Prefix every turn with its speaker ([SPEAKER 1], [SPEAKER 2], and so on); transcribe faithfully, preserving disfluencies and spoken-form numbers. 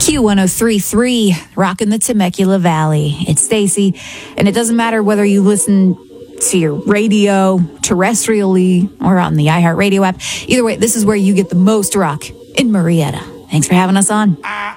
[SPEAKER 1] Q one oh three point three, rocking the Temecula Valley. It's Stacy, and it doesn't matter whether you listen to your radio, terrestrially, or on the iHeartRadio app. Either way, this is where you get the most rock in Murrieta. Thanks for having us on.